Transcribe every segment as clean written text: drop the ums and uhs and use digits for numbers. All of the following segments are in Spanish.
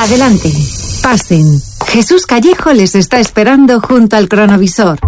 Adelante, pasen. Jesús Callejo les está esperando junto al cronovisor.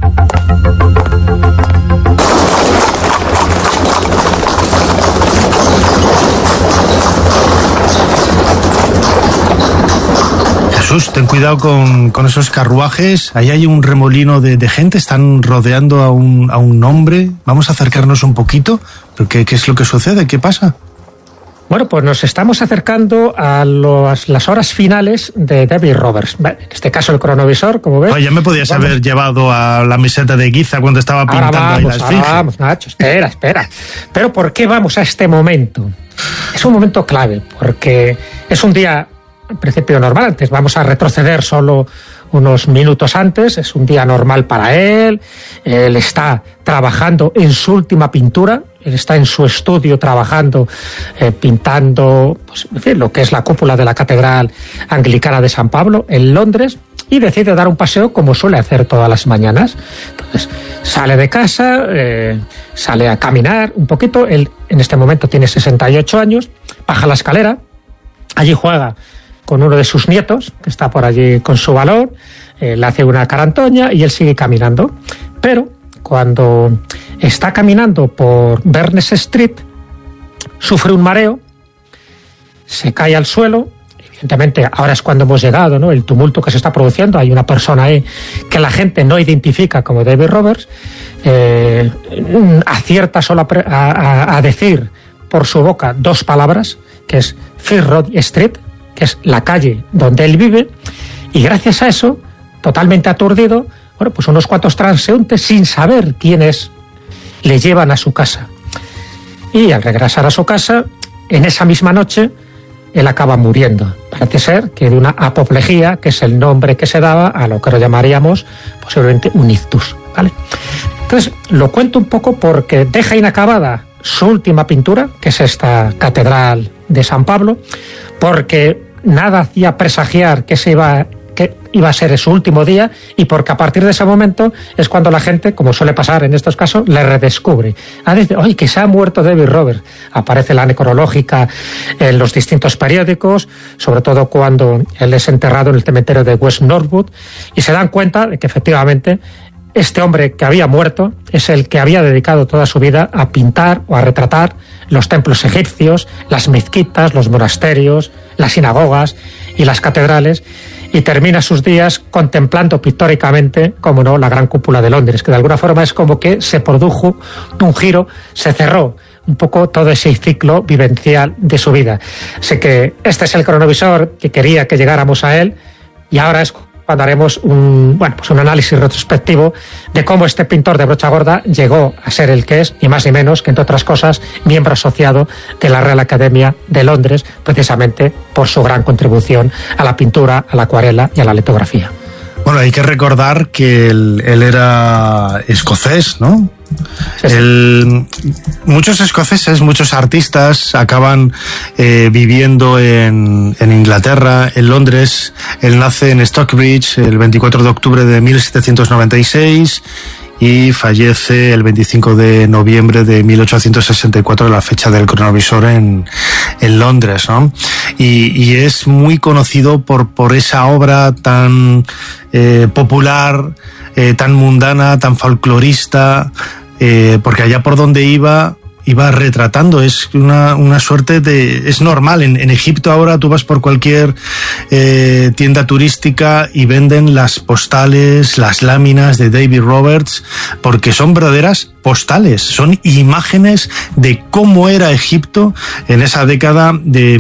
Jesús, ten cuidado con esos carruajes. Ahí hay un remolino de gente, están rodeando a un hombre. Vamos a acercarnos un poquito. ¿Pero qué es lo que sucede? ¿Qué pasa? Bueno, pues nos estamos acercando a las horas finales de David Roberts. En este caso el cronovisor, como ves... Ya me podías haber llevado a la meseta de Giza cuando estaba pintando ahí la esfinge. Ahora vamos, Nacho, espera. Pero ¿por qué vamos a este momento? Es un momento clave, porque es un día, en principio, normal. Antes vamos a retroceder solo unos minutos antes. Es un día normal para él. Él está trabajando en su última pintura. Él está en su estudio trabajando, pintando, pues, en fin, lo que es la cúpula de la Catedral Anglicana de San Pablo en Londres, y decide dar un paseo como suele hacer todas las mañanas. Entonces sale de casa, sale a caminar un poquito. Él en este momento tiene 68 años, baja la escalera, allí juega con uno de sus nietos, que está por allí con su balón, le hace una carantoña y él sigue caminando. Pero cuando está caminando por Berners Street, sufre un mareo, se cae al suelo. Evidentemente, ahora es cuando hemos llegado, ¿no? El tumulto que se está produciendo. Hay una persona ahí que la gente no identifica como David Roberts. Acierta solo a decir por su boca dos palabras, que es Fitzroy Street, que es la calle donde él vive, y gracias a eso, totalmente aturdido, bueno, pues unos cuantos transeúntes, sin saber quién es, le llevan a su casa. Y al regresar a su casa, en esa misma noche, él acaba muriendo. Parece ser que de una apoplejía, que es el nombre que se daba a lo que lo llamaríamos posiblemente un ictus, ¿vale? Entonces, lo cuento un poco porque deja inacabada su última pintura, que es esta Catedral de San Pablo, porque nada hacía presagiar que iba a ser su último día, y porque a partir de ese momento es cuando la gente, como suele pasar en estos casos, le redescubre. Dice, oye, que se ha muerto David Roberts. Aparece la necrológica en los distintos periódicos, sobre todo cuando él es enterrado en el cementerio de West Norwood, y se dan cuenta de que efectivamente este hombre que había muerto es el que había dedicado toda su vida a pintar o a retratar los templos egipcios, las mezquitas, los monasterios, las sinagogas y las catedrales, y termina sus días contemplando pictóricamente, como no, la gran cúpula de Londres, que de alguna forma es como que se produjo un giro, se cerró un poco todo ese ciclo vivencial de su vida. Así que este es el cronovisor que quería que llegáramos a él, y ahora es cuando haremos un análisis retrospectivo de cómo este pintor de brocha gorda llegó a ser el que es, y más ni menos que, entre otras cosas, miembro asociado de la Real Academia de Londres, precisamente por su gran contribución a la pintura, a la acuarela y a la litografía. Bueno, hay que recordar que él era escocés, ¿no? Sí. Muchos escoceses, muchos artistas acaban viviendo en Inglaterra, en Londres. Él nace en Stockbridge el 24 de octubre de 1796 y fallece el 25 de noviembre de 1864, la fecha del cronovisor en Londres, ¿no? Y es muy conocido por esa obra tan popular, tan mundana, tan folclorista, porque allá por donde iba retratando. Es una suerte de... Es normal, en Egipto ahora tú vas por cualquier tienda turística y venden las postales, las láminas de David Roberts, porque son verdaderas postales, son imágenes de cómo era Egipto en esa década de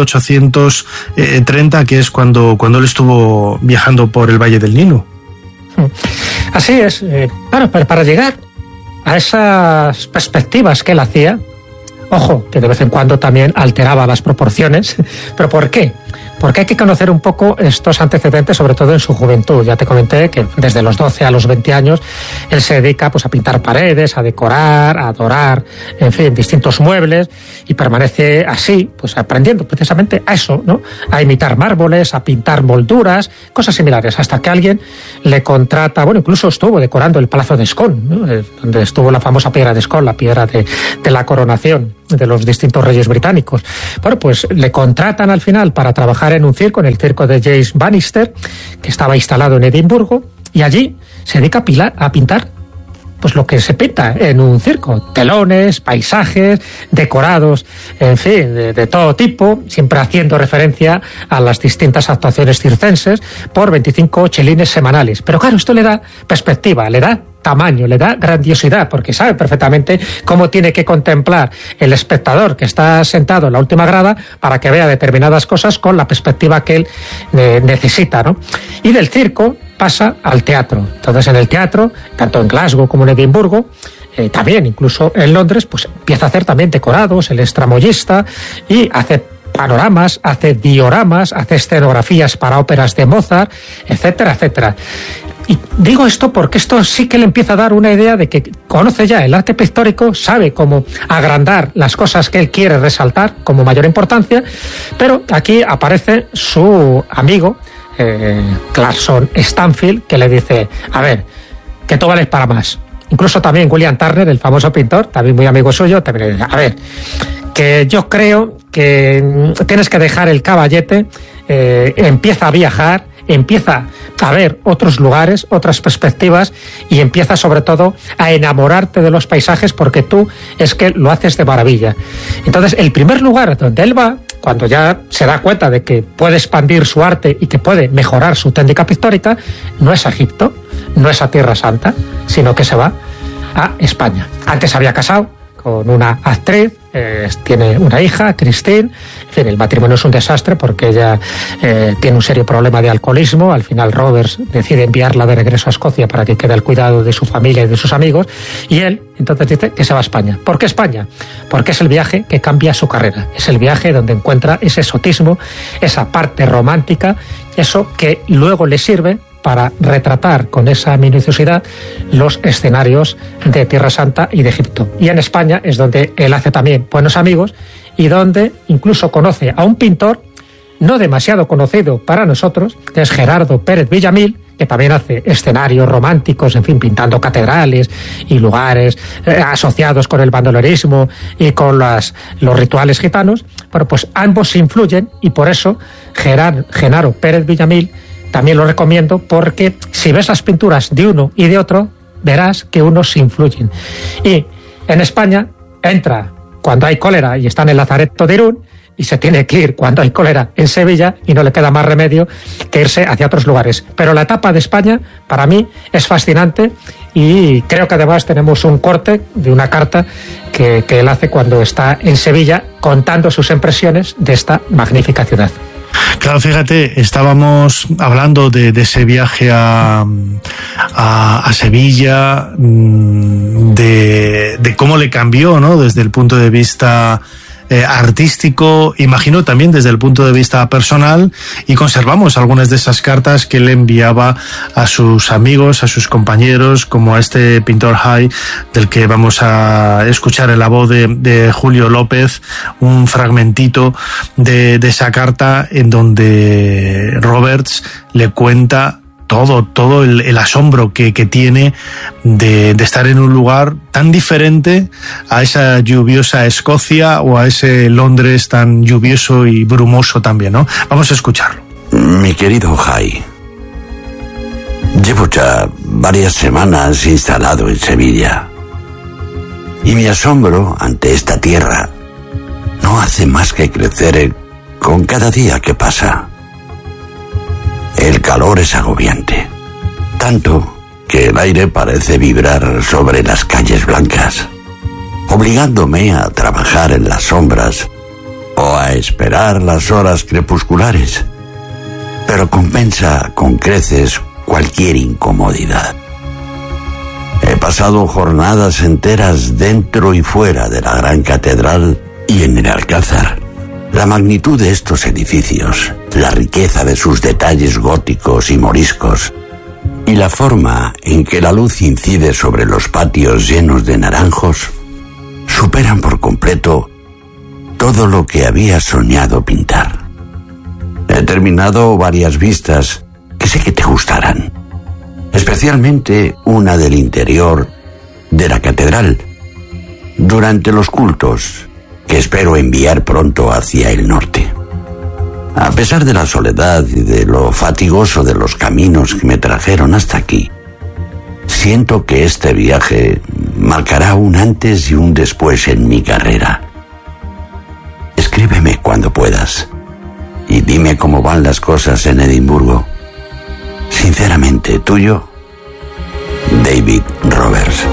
1830, que es cuando él estuvo viajando por el Valle del Nilo. Así es. Bueno, pero para llegar a esas perspectivas que él hacía, ojo, que de vez en cuando también alteraba las proporciones, pero ¿por qué? Porque hay que conocer un poco estos antecedentes, sobre todo en su juventud. Ya te comenté que desde los 12 a los 20 años él se dedica pues a pintar paredes, a decorar, a adorar, en fin, distintos muebles, y permanece así, pues aprendiendo precisamente a eso, ¿no? A imitar mármoles, a pintar molduras, cosas similares, hasta que alguien le contrata. Bueno, incluso estuvo decorando el Palacio de Scone, ¿no? Donde estuvo la famosa piedra de Scone, la piedra de la coronación de los distintos reyes británicos. Bueno, pues le contratan al final para trabajar en un circo, en el circo de James Bannister, que estaba instalado en Edimburgo, y allí se dedica a pintar pues lo que se pinta en un circo: telones, paisajes, decorados, en fin, de todo tipo, siempre haciendo referencia a las distintas actuaciones circenses, por 25 chelines semanales. Pero claro, esto le da perspectiva, le da tamaño, le da grandiosidad, porque sabe perfectamente cómo tiene que contemplar el espectador que está sentado en la última grada para que vea determinadas cosas con la perspectiva que él necesita, ¿no? Y del circo pasa al teatro. Entonces, en el teatro, tanto en Glasgow como en Edimburgo, también incluso en Londres, pues empieza a hacer también decorados, el es tramoyista, y hace panoramas, hace dioramas, hace escenografías para óperas de Mozart, etcétera, etcétera. Y digo esto porque esto sí que le empieza a dar una idea de que conoce ya el arte pictórico, sabe cómo agrandar las cosas que él quiere resaltar como mayor importancia, pero aquí aparece su amigo, Clarkson Stanfield, que le dice: a ver, que tú vales para más. Incluso también William Turner, el famoso pintor, también muy amigo suyo, también le dice: a ver, que yo creo que tienes que dejar el caballete, empieza a viajar, empieza a ver otros lugares, otras perspectivas, y empieza sobre todo a enamorarte de los paisajes, porque tú es que lo haces de maravilla. Entonces, el primer lugar donde él va, cuando ya se da cuenta de que puede expandir su arte y que puede mejorar su técnica pictórica, no es a Egipto, no es a Tierra Santa, sino que se va a España. Antes había casado con una actriz, tiene una hija, Christine. En fin, el matrimonio es un desastre porque ella tiene un serio problema de alcoholismo. Al final Roberts decide enviarla de regreso a Escocia para que quede al cuidado de su familia y de sus amigos, y él entonces dice que se va a España. ¿Por qué España? Porque es el viaje que cambia su carrera, es el viaje donde encuentra ese exotismo, esa parte romántica, eso que luego le sirve para retratar con esa minuciosidad los escenarios de Tierra Santa y de Egipto. Y en España es donde él hace también buenos amigos, y donde incluso conoce a un pintor no demasiado conocido para nosotros, que es Gerardo Pérez Villamil, que también hace escenarios románticos, en fin, pintando catedrales y lugares asociados con el bandolerismo y con los rituales gitanos. Bueno, pues ambos se influyen, y por eso Genaro Pérez Villamil también lo recomiendo, porque si ves las pinturas de uno y de otro, verás que unos se influyen. Y en España entra cuando hay cólera y está en el lazareto de Irún, y se tiene que ir cuando hay cólera en Sevilla, y no le queda más remedio que irse hacia otros lugares. Pero la etapa de España, para mí, es fascinante, y creo que además tenemos un corte de una carta que él hace cuando está en Sevilla, contando sus impresiones de esta magnífica ciudad. Claro, fíjate, estábamos hablando de ese viaje a Sevilla, de cómo le cambió, ¿no?, desde el punto de vista artístico, imagino también desde el punto de vista personal, y conservamos algunas de esas cartas que él enviaba a sus amigos, a sus compañeros, como a este pintor Hay, del que vamos a escuchar en la voz de Julio López un fragmentito de esa carta, en donde Roberts le cuenta todo el asombro que tiene de estar en un lugar tan diferente a esa lluviosa Escocia, o a ese Londres tan lluvioso y brumoso también, ¿no? Vamos a escucharlo. Mi querido Hay, llevo ya varias semanas instalado en Sevilla, y mi asombro ante esta tierra no hace más que crecer con cada día que pasa. El calor es agobiante, tanto que el aire parece vibrar sobre las calles blancas, obligándome a trabajar en las sombras o a esperar las horas crepusculares, pero compensa con creces cualquier incomodidad. He pasado jornadas enteras dentro y fuera de la gran catedral y en el Alcázar. La magnitud de estos edificios, la riqueza de sus detalles góticos y moriscos, y la forma en que la luz incide sobre los patios llenos de naranjos, superan por completo todo lo que había soñado pintar. He terminado varias vistas que sé que te gustarán, especialmente una del interior de la catedral. Durante los cultos, que espero enviar pronto hacia el norte. A pesar de la soledad y de lo fatigoso de los caminos que me trajeron hasta aquí, siento que este viaje marcará un antes y un después en mi carrera. Escríbeme cuando puedas y dime cómo van las cosas en Edimburgo. Sinceramente tuyo, David Roberts.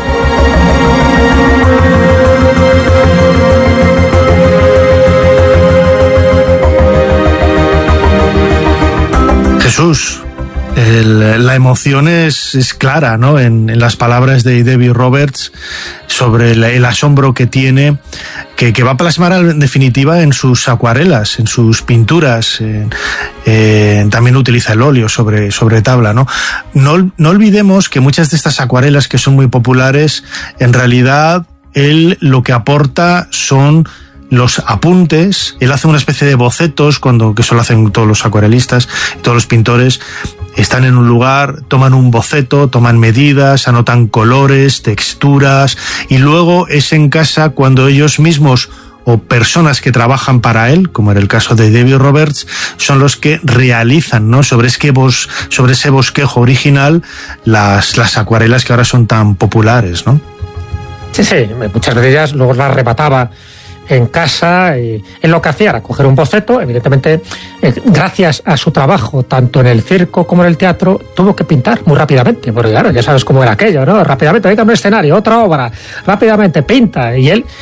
Jesús, la emoción es clara, ¿no? En las palabras de David Roberts sobre el asombro que tiene, que va a plasmar en definitiva en sus acuarelas, en sus pinturas. También utiliza el óleo sobre tabla, ¿no? No olvidemos que muchas de estas acuarelas que son muy populares, en realidad él lo que aporta son los apuntes. Él hace una especie de bocetos, que eso lo hacen todos los acuarelistas, todos los pintores. Están en un lugar, toman un boceto, toman medidas, anotan colores, texturas, y luego es en casa cuando ellos mismos o personas que trabajan para él, como era el caso de David Roberts, son los que realizan, ¿no?, sobre ese bosquejo original las acuarelas que ahora son tan populares, ¿no? Sí, muchas de ellas luego las arrebataba en casa, y él lo que hacía era coger un boceto. Evidentemente, gracias a su trabajo tanto en el circo como en el teatro, tuvo que pintar muy rápidamente, porque claro, ya sabes cómo era aquello, ¿no? Rápidamente, venga, un escenario, otra obra, rápidamente pinta, y él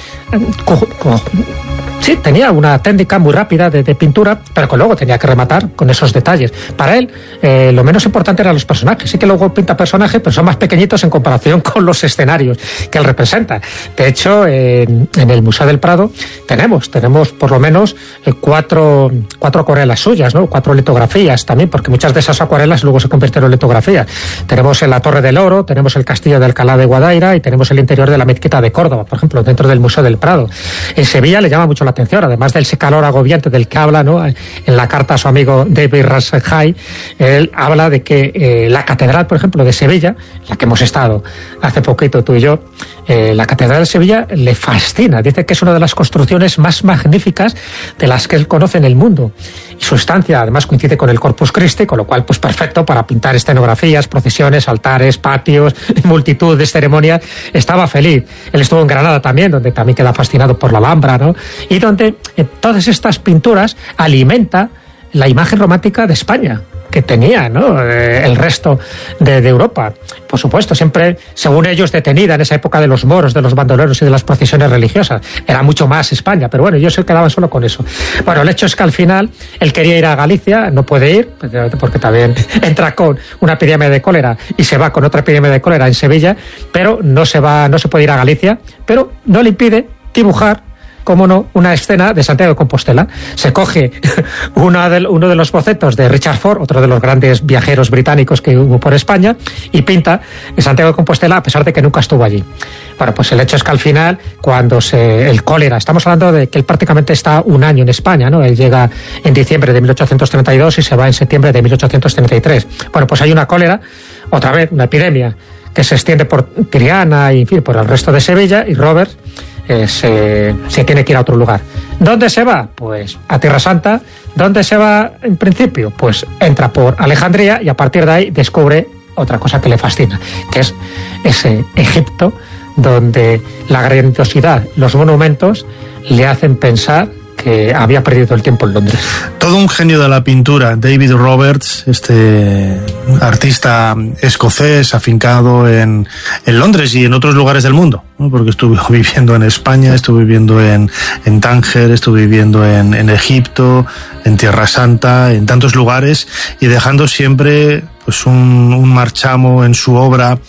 sí, tenía una técnica muy rápida de pintura, pero que luego tenía que rematar con esos detalles. Para él, lo menos importante eran los personajes. Sí que luego pinta personajes, pero son más pequeñitos en comparación con los escenarios que él representa. De hecho, en el Museo del Prado tenemos por lo menos cuatro acuarelas suyas, ¿no? 4 litografías también, porque muchas de esas acuarelas luego se convirtieron en litografías. Tenemos en la Torre del Oro, tenemos el Castillo de Alcalá de Guadaira y tenemos el interior de la Mezquita de Córdoba, por ejemplo, dentro del Museo del Prado. En Sevilla le llama mucho la atención, además del calor agobiante del que habla, ¿no?, en la carta a su amigo David Roberts, él habla de que la catedral, por ejemplo, de Sevilla, la que hemos estado hace poquito tú y yo, la catedral de Sevilla le fascina. Dice que es una de las construcciones más magníficas de las que él conoce en el mundo. Y su estancia además coincide con el Corpus Christi, con lo cual pues perfecto para pintar escenografías, procesiones, altares, patios, multitud de ceremonias. Estaba feliz. Él estuvo en Granada también, donde también queda fascinado por la Alhambra, ¿no? Y donde todas estas pinturas alimenta la imagen romántica de España que tenía, ¿no?, el resto de Europa. Por supuesto, siempre, según ellos, detenida en esa época de los moros, de los bandoleros y de las procesiones religiosas. Era mucho más España, pero bueno, ellos se quedaban solo con eso. Bueno, el hecho es que al final él quería ir a Galicia, no puede ir, porque también entra con una epidemia de cólera y se va con otra epidemia de cólera en Sevilla, pero no se puede ir a Galicia, pero no le impide dibujar, cómo no, una escena de Santiago de Compostela. Se coge uno de los bocetos de Richard Ford, otro de los grandes viajeros británicos que hubo por España, y pinta en Santiago de Compostela a pesar de que nunca estuvo allí. Bueno, pues el hecho es que al final, cuando el cólera, estamos hablando de que él prácticamente está un año en España, ¿no? Él llega en diciembre de 1832 y se va en septiembre de 1833. Bueno, pues hay una cólera, otra vez una epidemia, que se extiende por Triana y, en fin, por el resto de Sevilla, y Robert se tiene que ir a otro lugar. ¿Dónde se va? Pues a Tierra Santa. ¿Dónde se va en principio? Pues entra por Alejandría y a partir de ahí descubre otra cosa que le fascina, que es ese Egipto donde la grandiosidad, los monumentos le hacen pensar que había perdido el tiempo en Londres. Todo un genio de la pintura, David Roberts, este artista escocés afincado en Londres y en otros lugares del mundo, ¿no? Porque estuvo viviendo en España, estuvo viviendo en Tánger, estuvo viviendo en Egipto, en Tierra Santa, en tantos lugares, y dejando siempre pues un marchamo en su obra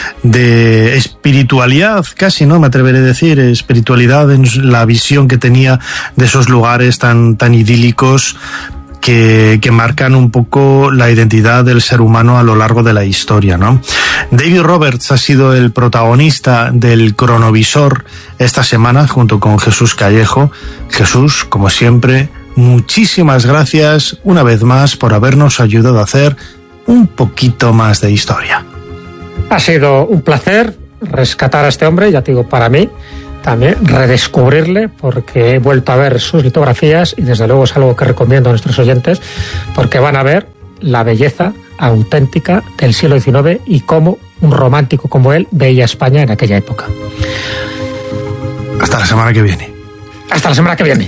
de espiritualidad, casi, ¿no? Me atreveré a decir, espiritualidad en la visión que tenía de esos lugares tan idílicos que marcan un poco la identidad del ser humano a lo largo de la historia, ¿no? David Roberts ha sido el protagonista del cronovisor esta semana junto con Jesús Callejo. Jesús, como siempre, muchísimas gracias una vez más por habernos ayudado a hacer un poquito más de historia. Ha sido un placer rescatar a este hombre, ya te digo, para mí, también redescubrirle, porque he vuelto a ver sus litografías y desde luego es algo que recomiendo a nuestros oyentes, porque van a ver la belleza auténtica del siglo XIX y cómo un romántico como él veía España en aquella época. Hasta la semana que viene. Hasta la semana que viene.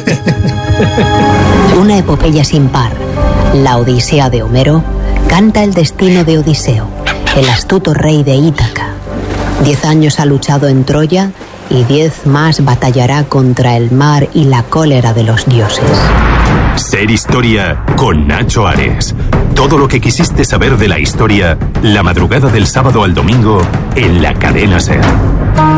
Una epopeya sin par, la Odisea de Homero, canta el destino de Odiseo, el astuto rey de Ítaca. 10 años ha luchado en Troya y 10 más batallará contra el mar y la cólera de los dioses. Ser Historia con Nacho Ares. Todo lo que quisiste saber de la historia, la madrugada del sábado al domingo en la cadena SER.